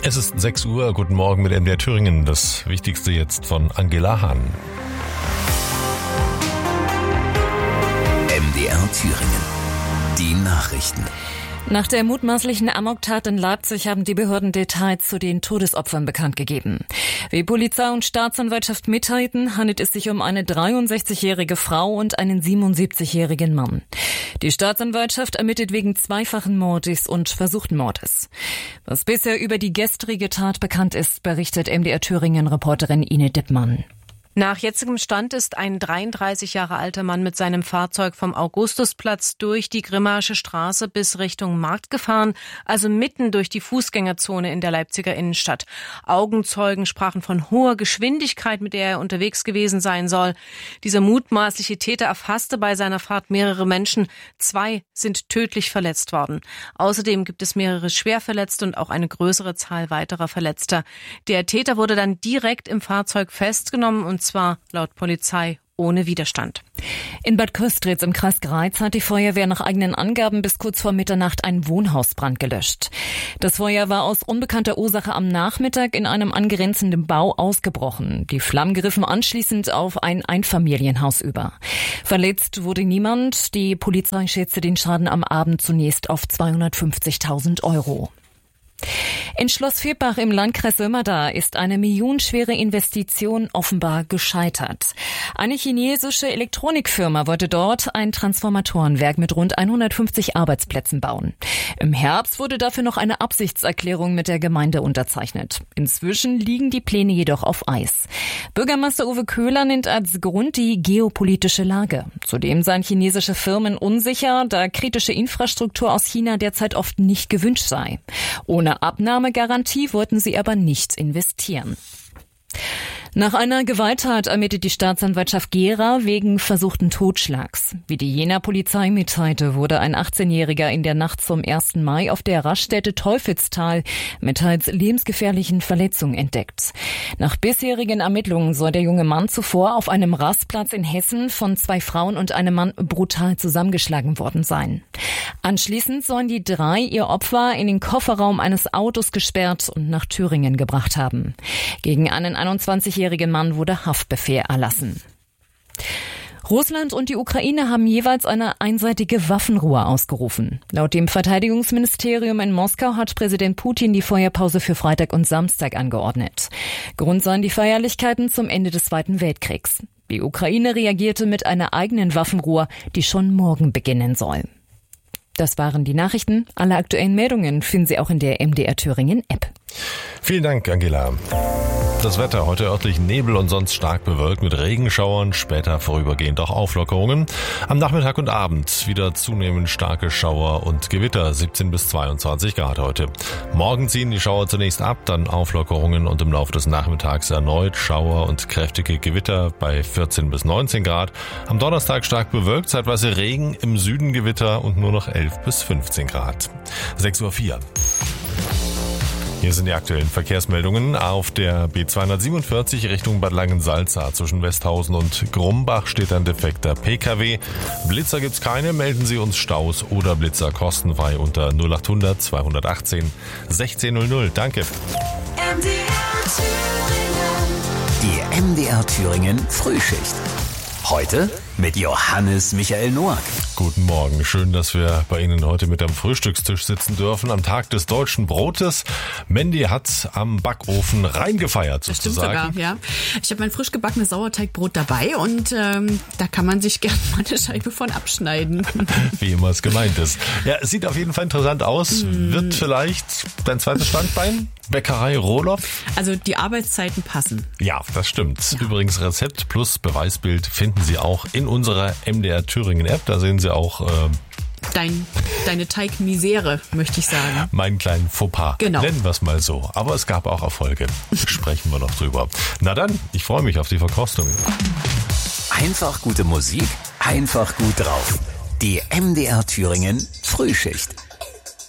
Es ist 6 Uhr. Guten Morgen mit MDR Thüringen. Das Wichtigste jetzt von Angela Hahn. MDR Thüringen. Die Nachrichten. Nach der mutmaßlichen Amoktat in Leipzig haben die Behörden Details zu den Todesopfern bekannt gegeben. Wie Polizei und Staatsanwaltschaft mitteilten, handelt es sich um eine 63-jährige Frau und einen 77-jährigen Mann. Die Staatsanwaltschaft ermittelt wegen zweifachen Mordes und versuchten Mordes. Was bisher über die gestrige Tat bekannt ist, berichtet MDR Thüringen-Reporterin Ine Dippmann. Nach jetzigem Stand ist ein 33 Jahre alter Mann mit seinem Fahrzeug vom Augustusplatz durch die Grimmaische Straße bis Richtung Markt gefahren, also mitten durch die Fußgängerzone in der Leipziger Innenstadt. Augenzeugen sprachen von hoher Geschwindigkeit, mit der er unterwegs gewesen sein soll. Dieser mutmaßliche Täter erfasste bei seiner Fahrt mehrere Menschen. 2 sind tödlich verletzt worden. Außerdem gibt es mehrere Schwerverletzte und auch eine größere Zahl weiterer Verletzter. Der Täter wurde dann direkt im Fahrzeug festgenommen und zwar laut Polizei ohne Widerstand. In Bad Köstritz im Kreis Greiz hat die Feuerwehr nach eigenen Angaben bis kurz vor Mitternacht einen Wohnhausbrand gelöscht. Das Feuer war aus unbekannter Ursache am Nachmittag in einem angrenzenden Bau ausgebrochen. Die Flammen griffen anschließend auf ein Einfamilienhaus über. Verletzt wurde niemand. Die Polizei schätzte den Schaden am Abend zunächst auf 250.000 €. In Schloss Virbach im Landkreis Sömmerda ist eine millionenschwere Investition offenbar gescheitert. Eine chinesische Elektronikfirma wollte dort ein Transformatorenwerk mit rund 150 Arbeitsplätzen bauen. Im Herbst wurde dafür noch eine Absichtserklärung mit der Gemeinde unterzeichnet. Inzwischen liegen die Pläne jedoch auf Eis. Bürgermeister Uwe Köhler nennt als Grund die geopolitische Lage. Zudem seien chinesische Firmen unsicher, da kritische Infrastruktur aus China derzeit oft nicht gewünscht sei. Ohne Abnahmegarantie wollten sie aber nicht investieren. Nach einer Gewalttat ermittelt die Staatsanwaltschaft Gera wegen versuchten Totschlags. Wie die Jenaer Polizei mitteilte, wurde ein 18-Jähriger in der Nacht zum 1. Mai auf der Raststätte Teufelstal mit teils lebensgefährlichen Verletzungen entdeckt. Nach bisherigen Ermittlungen soll der junge Mann zuvor auf einem Rastplatz in Hessen von 2 Frauen und einem Mann brutal zusammengeschlagen worden sein. Anschließend sollen die 3 ihr Opfer in den Kofferraum eines Autos gesperrt und nach Thüringen gebracht haben. Gegen einen 21-jährigen Mann wurde Haftbefehl erlassen. Russland und die Ukraine haben jeweils eine einseitige Waffenruhe ausgerufen. Laut dem Verteidigungsministerium in Moskau hat Präsident Putin die Feuerpause für Freitag und Samstag angeordnet. Grund seien die Feierlichkeiten zum Ende des Zweiten Weltkriegs. Die Ukraine reagierte mit einer eigenen Waffenruhe, die schon morgen beginnen soll. Das waren die Nachrichten. Alle aktuellen Meldungen finden Sie auch in der MDR Thüringen App. Vielen Dank, Angela. Das Wetter heute örtlich Nebel und sonst stark bewölkt mit Regenschauern, später vorübergehend auch Auflockerungen. Am Nachmittag und Abend wieder zunehmend starke Schauer und Gewitter, 17 bis 22 Grad heute. Morgen ziehen die Schauer zunächst ab, dann Auflockerungen und im Laufe des Nachmittags erneut Schauer und kräftige Gewitter bei 14 bis 19 Grad. Am Donnerstag stark bewölkt, zeitweise Regen, im Süden Gewitter und nur noch 11 bis 15 Grad. 6:04 Uhr. Hier sind die aktuellen Verkehrsmeldungen. Auf der B247 Richtung Bad Langensalza zwischen Westhausen und Grumbach steht ein defekter Pkw. Blitzer gibt's keine, melden Sie uns Staus oder Blitzer kostenfrei unter 0800 218 1600. Danke. Die MDR Thüringen Frühschicht. Heute mit Johannes Michael Noack. Guten Morgen, schön, dass wir bei Ihnen heute mit am Frühstückstisch sitzen dürfen, am Tag des deutschen Brotes. Mandy hat am Backofen reingefeiert sozusagen. Das stimmt sogar, ja. Ich habe mein frisch gebackenes Sauerteigbrot dabei und da kann man sich gerne mal eine Scheibe von abschneiden. Wie immer es gemeint ist. Ja, es sieht auf jeden Fall interessant aus. Wird vielleicht dein zweites Standbein? Bäckerei Rohloff? Also die Arbeitszeiten passen. Ja, das stimmt. Ja. Übrigens Rezept plus Beweisbild finden Sie auch in unserer MDR Thüringen App. Da sehen Sie auch deine Teigmisere, möchte ich sagen. Meinen kleinen Fauxpas. Genau. Nennen wir es mal so. Aber es gab auch Erfolge. Sprechen wir noch drüber. Na dann, ich freue mich auf die Verkostung. Einfach gute Musik, einfach gut drauf. Die MDR Thüringen Frühschicht.